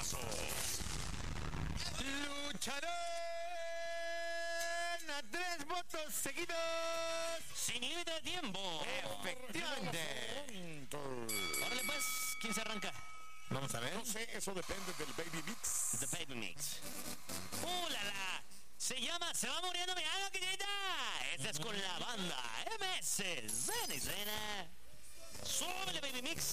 pesos. Lucharán a 3 votos seguidos. Sin límite de tiempo. Efectivamente. Órale pues, ¿quién se arranca? Vamos a ver. No sé, eso depende del Baby Mix. The Baby Mix. La la! Se llama Se va muriendo mi alma, querida. Esta es con la banda MS. Zen y Zena. Súbele, Baby Mix.